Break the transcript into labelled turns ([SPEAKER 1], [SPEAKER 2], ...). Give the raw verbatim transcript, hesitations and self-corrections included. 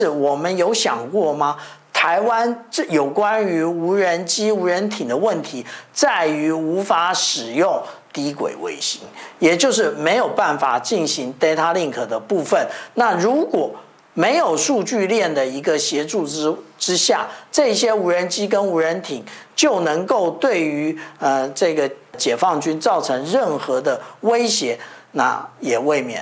[SPEAKER 1] 我们有想过吗？台湾这有关于无人机、无人艇的问题，在于无法使用低轨卫星，也就是没有办法进行 data link 的部分。那如果没有数据链的一个协助之之下，这些无人机跟无人艇就能够对于呃这个解放军造成任何的威胁，那也未免